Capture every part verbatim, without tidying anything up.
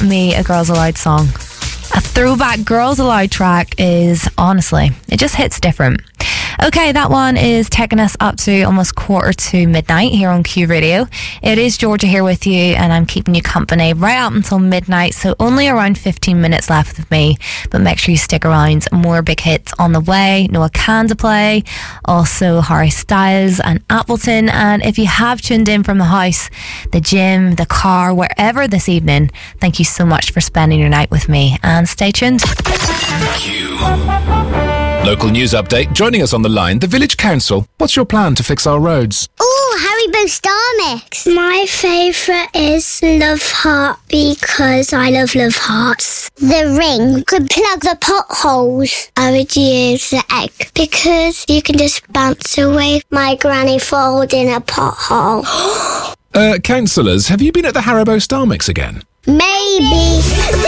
me a Girls Aloud song. A throwback Girls Aloud track is, honestly, it just hits different. Okay, that one is taking us up to almost quarter to midnight here on Q Radio. It is Georgia here with you, and I'm keeping you company right up until midnight, so only around fifteen minutes left with me. But make sure you stick around. More big hits on the way. Noah Kahan to play, also Harry Styles and Appleton. And if you have tuned in from the house, the gym, the car, wherever this evening, thank you so much for spending your night with me, and stay tuned. Q. Local news update. Joining us on the line, the Village Council. What's your plan to fix our roads? Oh, Haribo Star Mix. My favourite is Love Heart because I love Love Hearts. The ring could plug the potholes. I would use the egg because you can just bounce away my granny falls in a pothole. uh, councillors, have you been at the Haribo Star Mix again? Maybe.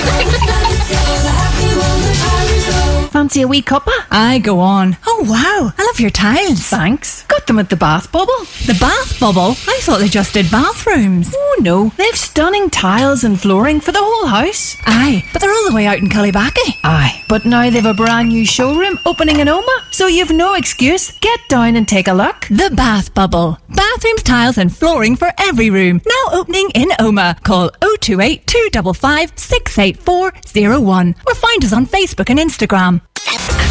Fancy a wee cuppa? Aye, go on. Oh, wow. I love your tiles. Thanks. Got them at the Bath Bubble. The Bath Bubble? I thought they just did bathrooms. Oh, no. They've stunning tiles and flooring for the whole house. Aye, but they're all the way out in Cullybackey. Aye, but now they've a brand new showroom opening in Oma, so you've no excuse. Get down and take a look. The Bath Bubble. Bathrooms, tiles and flooring for every room. Now opening in Oma. Call oh two eight, two five five, six eight four oh one or find us on Facebook and Instagram.